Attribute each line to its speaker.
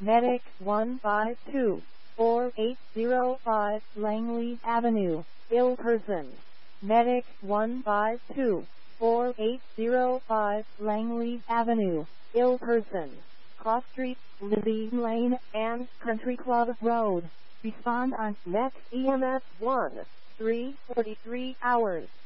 Speaker 1: Medic 152-4805 Langley Avenue, ill person. Medic 152-4805 Langley Avenue, ill person. Cross Street, Lizzie Lane, and Country Club Road. Respond on next EMS 1, 3:43 hours.